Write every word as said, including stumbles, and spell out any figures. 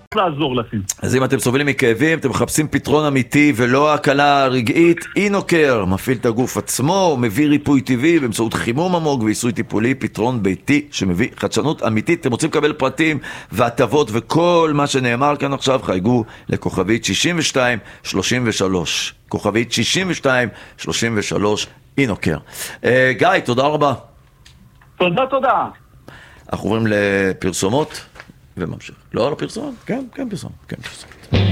לעזור לכם. אז אם אתם סובלים מכאבים, אתם מחפשים פתרון אמיתי ולא הקלה רגעית, אינוקר מפעיל את הגוף עצמו, מביא ריפוי טבעי באמצעות חימום עמוק ועיסוי טיפולי, פתרון ביתי שמביא חדשנות אמיתית. אתם רוצים לקבל פרטים והטבות וכל מה שנאמר כאן עכשיו, חייגו לכוכבית שישים ושתיים שלושים ושלוש. כוכבית שישים ושתיים שלושים ושלוש, אינוקר. אה, גיא, תודה רבה. תודה, תודה. אנחנו עוברים לפרסומות וממשיך. לא, לא פרסומות? כן, כן פרסומות. כן פרסומות.